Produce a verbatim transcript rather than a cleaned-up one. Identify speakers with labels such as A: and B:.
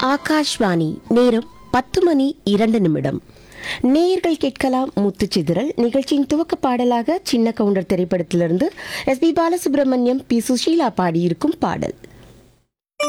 A: ஆகாஷ்வாணி நேரம் பத்து மணி இரண்டு நிமிடம். நேயர்கள் கேட்கலாம் முத்துச்சிதறல் நிகழ்ச்சியின் துவக்க பாடலாக சின்ன கவுண்டர் திரைப்படத்திலிருந்து S B Balasubramaniam, B Sushila பாடியிருக்கும் பாடல்.